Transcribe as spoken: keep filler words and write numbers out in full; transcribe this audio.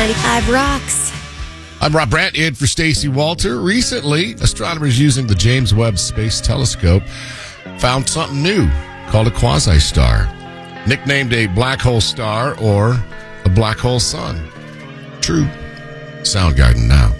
ninety-five Rocks. I'm Rob Brandt, in for Stacey Walter. Recently, astronomers using the James Webb Space Telescope found something new called a quasi-star, nicknamed a black hole star or a black hole sun. True. Soundgarden now.